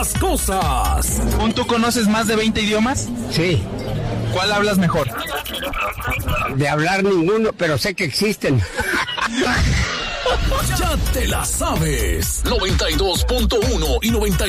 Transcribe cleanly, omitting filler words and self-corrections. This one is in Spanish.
las cosas. ¿Tú conoces más de 20 idiomas? Sí. ¿Cuál hablas mejor? De hablar ninguno, pero sé que existen. Ya te la sabes. 92.1 y 90.